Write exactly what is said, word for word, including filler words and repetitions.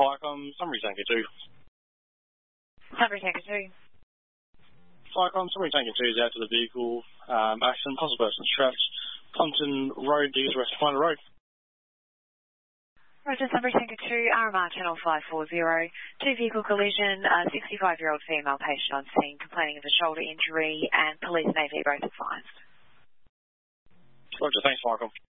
Firecom, Summary Tanker two. Summary Tanker two. Firecom, Summary Tanker two is out to the vehicle. Um, accident, possible person trapped. Compton Road, Diggers West, Find Road. Roger, Summary Tanker two, R M R channel five four zero. Two vehicle collision, a sixty-five-year-old female patient on scene complaining of a shoulder injury, and police and A V both advised. Roger, thanks, Firecom.